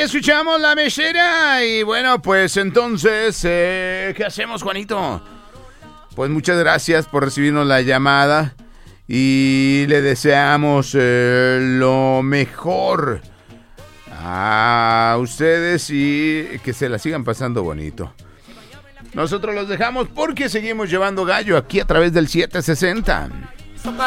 escuchamos La Mechera. Y bueno, pues entonces, ¿qué hacemos, Juanito? Pues muchas gracias por recibirnos la llamada. Y le deseamos lo mejor a ustedes y que se la sigan pasando bonito. Nosotros los dejamos porque seguimos llevando gallo aquí a través del 760.